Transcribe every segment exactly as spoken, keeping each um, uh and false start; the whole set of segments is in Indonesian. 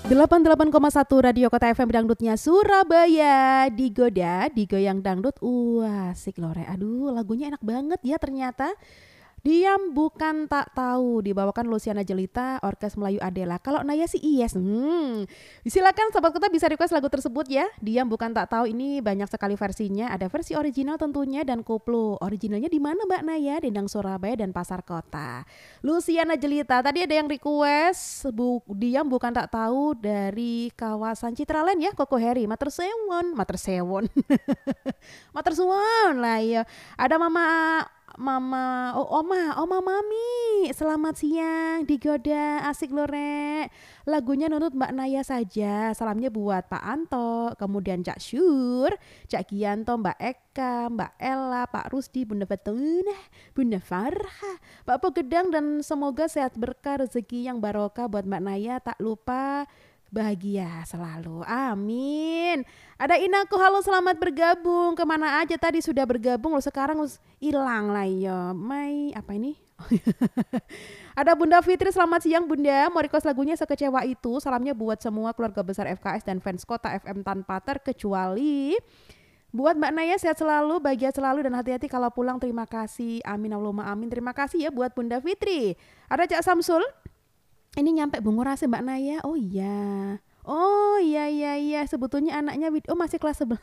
delapan puluh delapan koma satu Radio Kota F M Dangdutnya Surabaya. Digoda, digoyang dangdut. Wah, asik loh Re. Aduh, lagunya enak banget ya ternyata. Diam bukan tak tahu, dibawakan Luciana Jelita, Orkes Melayu Adela. Kalau Naya sih yes. Hmm. Silakan sobat Kota bisa request lagu tersebut ya. Diam bukan tak tahu ini banyak sekali versinya. Ada versi original tentunya dan koplo. Originalnya di mana Mbak Naya? Dendang Surabaya dan Pasar Kota. Luciana Jelita. Tadi ada yang request bu, Diam bukan tak tahu dari kawasan Citraland ya. Koko Heri, Mater Sewon, Mater Sewon. Mater Suwon lah ya. Ada Mama Mama, oh Oma, Oma Mami, selamat siang, digoda, asik lore. Lagunya nurut Mbak Naya saja. Salamnya buat Pak Anto, kemudian Cak Syur, Cak Gianto, Mbak Eka, Mbak Ella, Pak Rusdi, Bunda Betunah, Bunda Farha, Pak Pogedang, dan semoga sehat berkah rezeki yang barokah buat Mbak Naya. Tak lupa bahagia selalu, amin. Ada Inaku, halo selamat bergabung. Kemana aja tadi sudah bergabung, lo sekarang hilang lah ya. Mai apa ini? Ada Bunda Fitri, selamat siang Bunda. Mau request lagunya Sekecewa Itu. Salamnya buat semua keluarga besar F K S dan fans Kota F M tanpa terkecuali. Buat Mbak Naya sehat selalu, bahagia selalu, dan hati-hati kalau pulang. Terima kasih, amin Allahumma amin. Terima kasih ya buat Bunda Fitri. Ada Cak Samsul. Ini nyampe Bungurasi Mbak Naya. Oh iya. Oh iya iya iya. Sebetulnya anaknya oh masih kelas sebelas.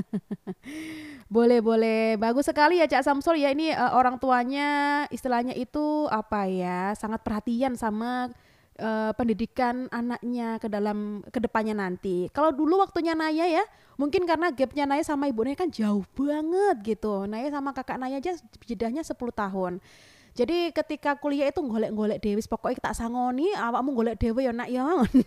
Boleh boleh. Bagus sekali ya Cak Samsul ya. Ini uh, orang tuanya istilahnya itu apa ya? Sangat perhatian sama uh, pendidikan anaknya ke dalam kedepannya nanti. Kalau dulu waktunya Naya ya, mungkin karena gapnya Naya sama ibunya kan jauh banget gitu. Naya sama kakak Naya aja jedahnya sepuluh tahun. Jadi ketika kuliah itu golek-golek dewe, pokoknya tak sangoni awakmu golek dewe ya nak ya.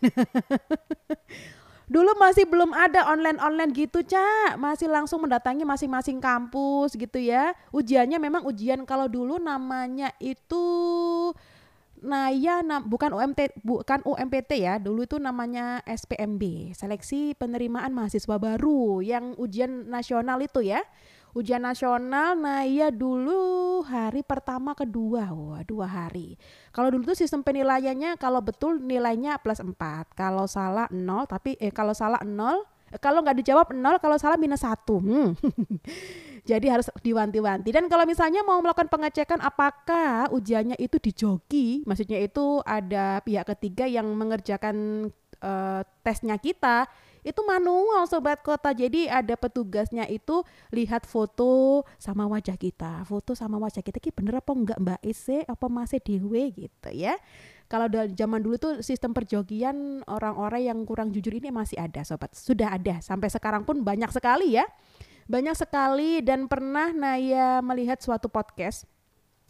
Dulu masih belum ada online-online gitu Cak, masih langsung mendatangi masing-masing kampus gitu ya. Ujiannya memang ujian kalau dulu namanya itu Naya na, bukan U M T bukan U M P T ya, dulu itu namanya S P M B, Seleksi Penerimaan Mahasiswa Baru, yang ujian nasional itu ya. Ujian nasional Naya dulu hari pertama kedua, wah dua hari. Kalau dulu tuh sistem penilaiannya kalau betul nilainya plus empat, kalau salah nol, tapi eh kalau salah nol, eh, kalau nggak dijawab nol, kalau salah minus satu. Hmm. Jadi harus diwanti-wanti. Dan kalau misalnya mau melakukan pengecekan apakah ujiannya itu dijoki, maksudnya itu ada pihak ketiga yang mengerjakan uh, tesnya kita, itu manual Sobat Kota. Jadi ada petugasnya itu lihat foto sama wajah kita, foto sama wajah kita, ki bener apa enggak Mbak Ise, apa masih dewe gitu ya. Kalau dari zaman dulu tuh sistem perjogian orang-orang yang kurang jujur ini masih ada Sobat, sudah ada sampai sekarang pun banyak sekali ya, banyak sekali. Dan pernah Naya melihat suatu podcast